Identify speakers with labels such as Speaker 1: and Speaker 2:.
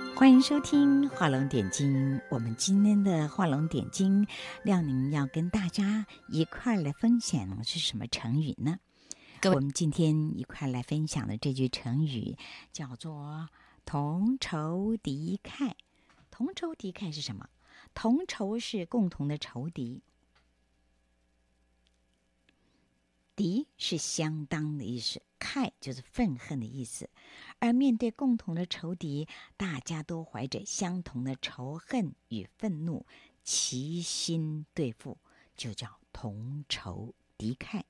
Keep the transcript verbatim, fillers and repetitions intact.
Speaker 1: 欢迎收听画龙点睛。我们今天的画龙点睛，亮宁要跟大家一块来分享的是什么成语呢？各位，我们今天一块来分享的这句成语叫做同仇敌忾。同仇敌忾是什么？同仇是共同的仇敌，敌是相当的意思，忾就是愤恨的意思。而面对共同的仇敌，大家都怀着相同的仇恨与愤怒，齐心对付，就叫同仇敌忾。